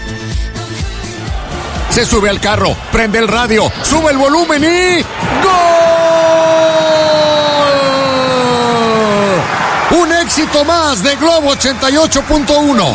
Se sube al carro, prende el radio, sube el volumen y ¡gol! Un éxito más de Globo 88.1.